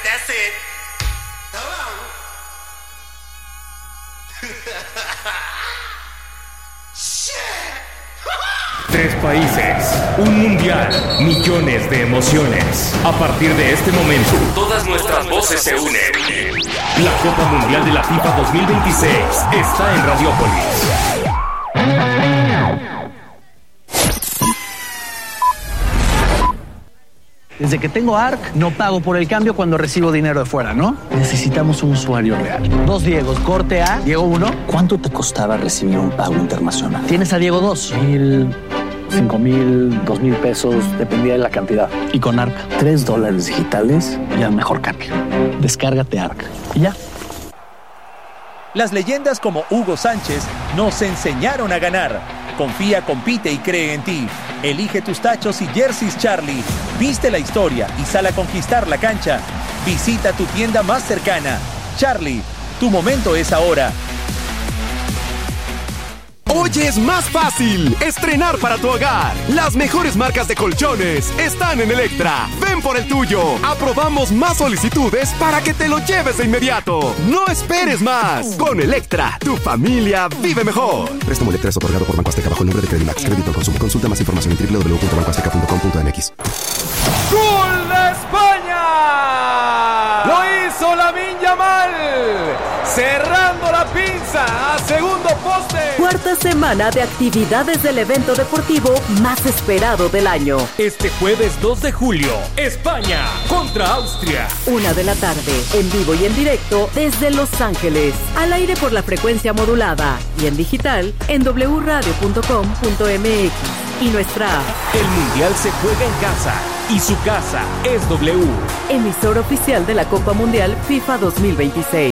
that's it. Hello. 3 países, un mundial, millones de emociones. A partir de este momento, todas nuestras voces se unen. La Copa Mundial de la FIFA 2026 está en Radiópolis. Desde que tengo ARC, no pago por el cambio cuando recibo dinero de fuera, ¿no? Necesitamos un usuario real. 2 Diegos, corte A, Diego 1. ¿Cuánto te costaba recibir un pago internacional? Tienes a Diego 2. 1,000, 5,000, 2,000 pesos, dependía de la cantidad. Y con ARC, $3 digitales y al mejor cambio. Descárgate ARC y ya. Las leyendas como Hugo Sánchez nos enseñaron a ganar. Confía, compite y cree en ti. Elige tus tachos y jerseys Charlie. Viste la historia y sal a conquistar la cancha. Visita tu tienda más cercana. Charlie, tu momento es ahora. Hoy es más fácil estrenar para tu hogar. Las mejores marcas de colchones están en Electra. Ven por el tuyo. Aprobamos más solicitudes para que te lo lleves de inmediato. No esperes más. Con Electra, tu familia vive mejor. Préstamo Electra es otorgado por Banco Azteca bajo el nombre de Credimax. Crédito al consumo. Consulta más información en www.bancoazteca.com.mx. ¡Gol de España! Lo hizo Lamine Yamal, cerrando la pinza a segundo poste. Cuarta semana de actividades del evento deportivo más esperado del año. Este jueves 2 de julio, España contra Austria. 1 de la tarde, en vivo y en directo desde Los Ángeles. Al aire por la frecuencia modulada y en digital en wradio.com.mx y nuestra app. El Mundial se juega en casa y su casa es W. Emisor oficial de la Copa Mundial FIFA 2026.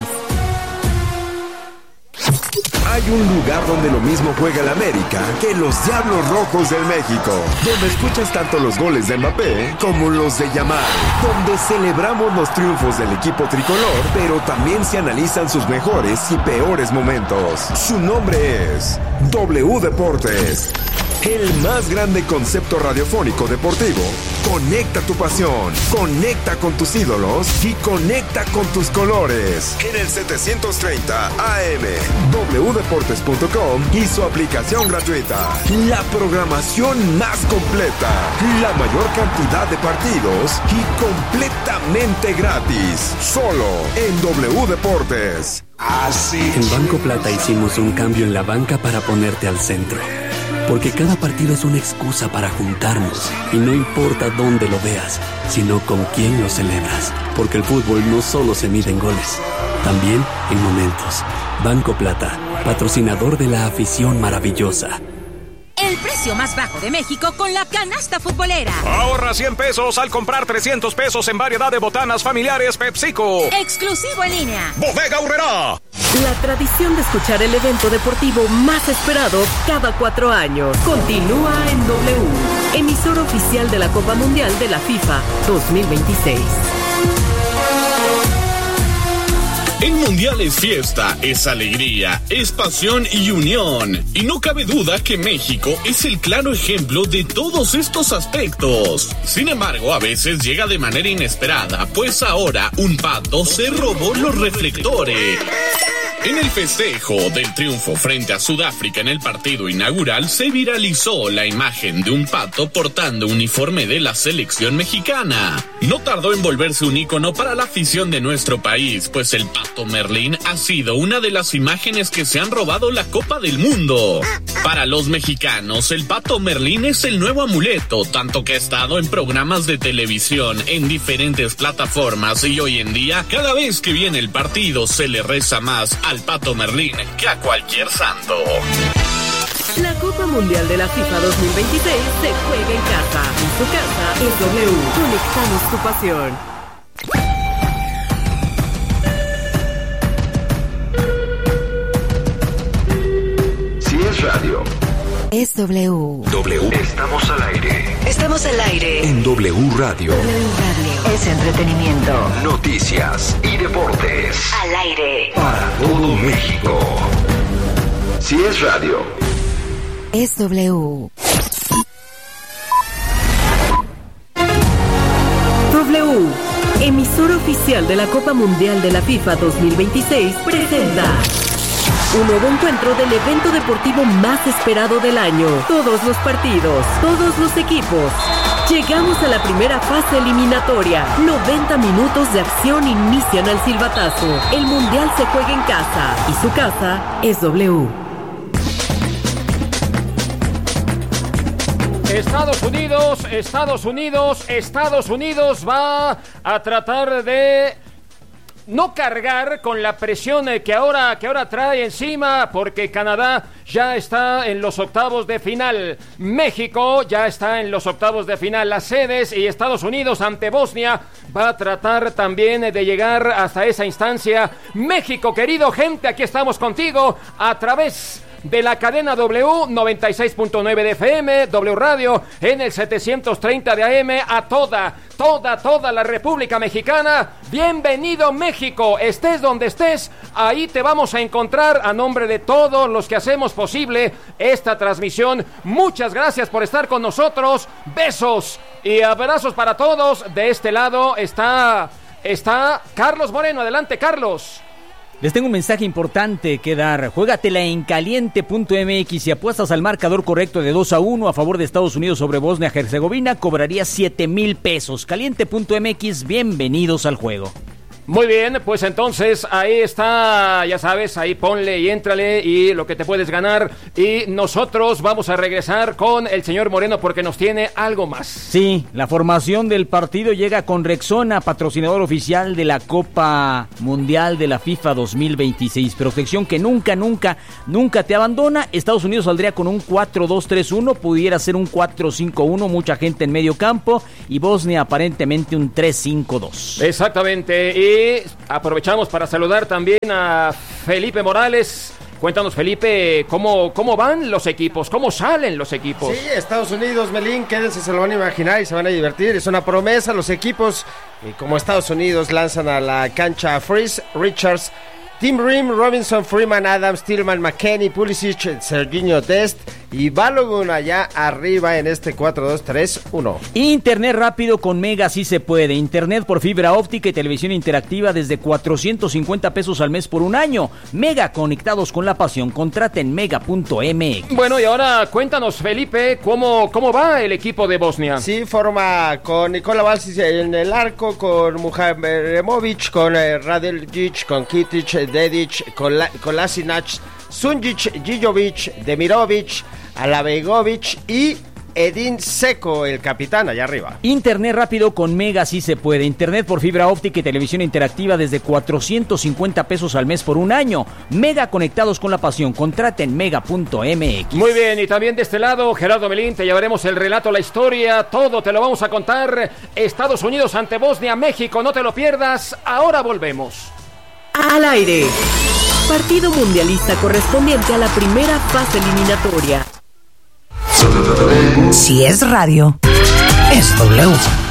Hay un lugar donde lo mismo juega el América que los Diablos Rojos del México, donde escuchas tanto los goles de Mbappé como los de Yamal, donde celebramos los triunfos del equipo tricolor, pero también se analizan sus mejores y peores momentos. Su nombre es W Deportes, el más grande concepto radiofónico deportivo. Conecta tu pasión, conecta con tus ídolos y conecta con tus colores. En el 730 AM, wdeportes.com y su aplicación gratuita. La programación más completa, la mayor cantidad de partidos y completamente gratis. Solo en W Deportes. En Banco Plata hicimos un cambio en la banca para ponerte al centro. Porque cada partido es una excusa para juntarnos. Y no importa dónde lo veas, sino con quién lo celebras. Porque el fútbol no solo se mide en goles, también en momentos. Banco Plata, patrocinador de la afición maravillosa. El precio más bajo de México con la canasta futbolera. Ahorra 100 pesos al comprar 300 pesos en variedad de botanas familiares PepsiCo. Exclusivo en línea. Bodega Aurrerá. La tradición de escuchar el evento deportivo más esperado cada 4 años continúa en W, emisor oficial de la Copa Mundial de la FIFA 2026. El Mundial es fiesta, es alegría, es pasión y unión. Y no cabe duda que México es el claro ejemplo de todos estos aspectos. Sin embargo, a veces llega de manera inesperada, pues ahora un pato se robó los reflectores. En el festejo del triunfo frente a Sudáfrica en el partido inaugural se viralizó la imagen de un pato portando uniforme de la selección mexicana. No tardó en volverse un ícono para la afición de nuestro país, pues el pato Merlín ha sido una de las imágenes que se han robado la Copa del Mundo. Para los mexicanos, el pato Merlín es el nuevo amuleto, tanto que ha estado en programas de televisión en diferentes plataformas y hoy en día, cada vez que viene el partido, se le reza más al pato Merlín que a cualquier santo. La Copa Mundial de la FIFA 2026 se juega en casa. En tu casa es W. Conectamos tu pasión. Si es radio, es W. W. Estamos al aire. Estamos al aire. En W Radio. W Radio. Es entretenimiento. Noticias y deportes. Al aire. Para todo México. Si es radio, es W. W. emisora oficial de la Copa Mundial de la FIFA 2026, presenta un nuevo encuentro del evento deportivo más esperado del año. Todos los partidos, todos los equipos. Llegamos a la primera fase eliminatoria. 90 minutos de acción inician al silbatazo. El Mundial se juega en casa y su casa es W. Estados Unidos va a tratar de no cargar con la presión que ahora trae encima, porque Canadá ya está en los octavos de final, México ya está en los octavos de final, las sedes, y Estados Unidos ante Bosnia va a tratar también de llegar hasta esa instancia. México, querido gente, aquí estamos contigo a través de la cadena W, 96.9 de FM, W Radio, en el 730 de AM, a toda la República Mexicana. Bienvenido, México, estés donde estés, ahí te vamos a encontrar. A nombre de todos los que hacemos posible esta transmisión, muchas gracias por estar con nosotros. Besos y abrazos para todos. De este lado está Carlos Moreno. Adelante, Carlos. Les tengo un mensaje importante que dar. Juégatela en caliente.mx y apuestas al marcador correcto de 2-1 a favor de Estados Unidos sobre Bosnia-Herzegovina. Cobrarías 7,000 pesos. Caliente.mx, bienvenidos al juego. Muy bien, pues entonces ahí está, ya sabes, ahí ponle y éntrale y lo que te puedes ganar. Y nosotros vamos a regresar con el señor Moreno porque nos tiene algo más. Sí, la formación del partido llega con Rexona, patrocinador oficial de la Copa Mundial de la FIFA 2026. Protección que nunca te abandona. Estados Unidos saldría con un 4-2-3-1, pudiera ser un 4-5-1, mucha gente en medio campo, y Bosnia aparentemente un 3-5-2. Exactamente, y aprovechamos para saludar también a Felipe Morales. Cuéntanos, Felipe, ¿cómo van los equipos? ¿Cómo salen los equipos? Sí, Estados Unidos, Melín, quédense, se lo van a imaginar y se van a divertir. Es una promesa. Los equipos, como Estados Unidos, lanzan a la cancha Freeze, Richards, Tim Ream, Robinson, Freeman, Adams, Tillman, McKennie, Pulisic, Serginho Dest y Balogun allá arriba en este 4-2-3-1. Internet rápido con Mega sí se puede. Internet por fibra óptica y televisión interactiva desde 450 pesos al mes por un año. Mega, conectados con la pasión. Contrata en mega.mx. Bueno, y ahora cuéntanos, Felipe, ¿cómo va el equipo de Bosnia? Sí, forma con Nikola Valsic en el arco, con Muharemovic, con Radeljic, con Kitic, Dedic, con Lasinac, Sunjic, Gijovic, Demirovic, Alabegovic y Edin Seco, el capitán, allá arriba. Internet rápido con Mega sí se puede. Internet por fibra óptica y televisión interactiva desde 450 pesos al mes por un año. Mega, conectados con la pasión. Contrata en mega.mx. Muy bien, y también de este lado, Gerardo Melín, te llevaremos el relato, la historia, todo te lo vamos a contar. Estados Unidos ante Bosnia, México, no te lo pierdas. Ahora volvemos. Al aire. Partido mundialista correspondiente a la primera fase eliminatoria. Si es radio, es W.